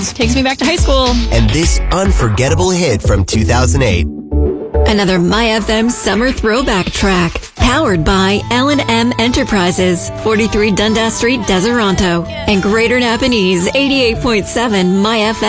Takes me back to high school. And this unforgettable hit from 2008. Another My FM summer throwback track. Powered by L&M Enterprises, 43 Dundas Street, Deseronto. And Greater Napanese, 88.7 My FM.